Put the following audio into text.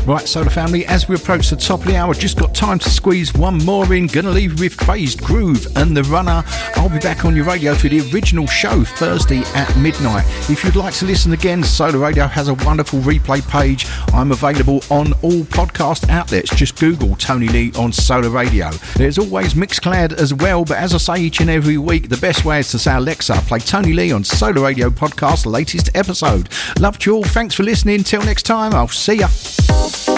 Right, Solar Family, as we approach the top of the hour, just got time to squeeze one more in. Gonna leave with Phased Groove and The Runner. I'll be back on your radio for the original show Thursday at midnight. If you'd like to listen again, Solar Radio has a wonderful replay page. I'm available on all podcast outlets. Just Google Tony Lee on Solar Radio. There's always Mixcloud as well, but as I say each and every week, the best way is to say, Alexa, play Tony Lee on Solar Radio podcast latest episode. Love to you all. Thanks for listening. Till next time, I'll see ya.